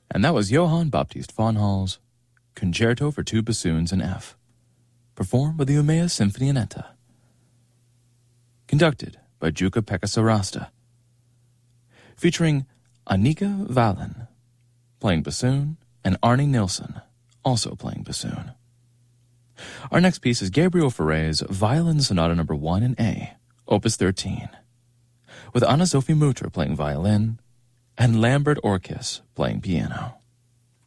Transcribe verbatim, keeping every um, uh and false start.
And that was Johann Baptist von Hall's Concerto for Two Bassoons in F, performed by the Umeå Sinfonietta, conducted by Jukka-Pekka Sarasta, featuring Annika Valen playing bassoon and Arne Nilsson also playing bassoon. Our next piece is Gabriel Fauré's Violin Sonata Number one in A, Opus thirteen, with Anna-Sophie Mutter playing violin and Lambert Orkis playing piano.